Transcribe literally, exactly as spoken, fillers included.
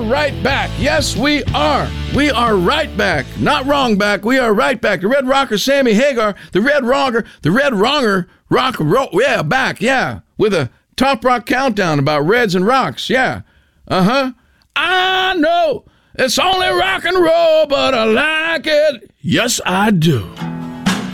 right back. Yes, we are. We are right back. Not wrong back. We are right back. The Red Rocker, Sammy Hagar, the Red Rocker, the Red Wronger, rock and roll. Yeah, back. Yeah, with a Top Rock countdown about Reds and Rocks. Yeah. Uh-huh. I know it's only rock and roll, but I like it. Yes, I do.